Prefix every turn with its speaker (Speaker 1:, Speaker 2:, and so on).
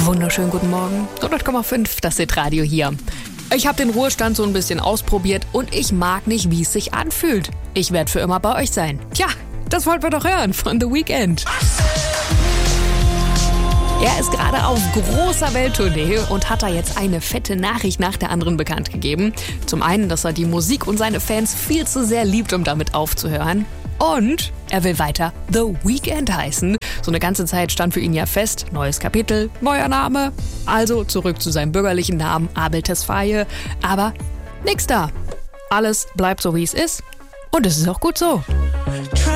Speaker 1: Wunderschönen guten Morgen. 100,5, das Hit-Radio hier. Ich habe den Ruhestand so ein bisschen ausprobiert und ich mag nicht, wie es sich anfühlt. Ich werde für immer bei euch sein. Tja, das wollten wir doch hören von The Weeknd. Er ist gerade auf großer Welttournee und hat da jetzt eine fette Nachricht nach der anderen bekannt gegeben. Zum einen, dass er die Musik und seine Fans viel zu sehr liebt, um damit aufzuhören. Und er will weiter The Weeknd heißen. So eine ganze Zeit stand für ihn ja fest, neues Kapitel, neuer Name. Also zurück zu seinem bürgerlichen Namen Abel Tesfaye. Aber nix da. Alles bleibt so, wie es ist. Und es ist auch gut so.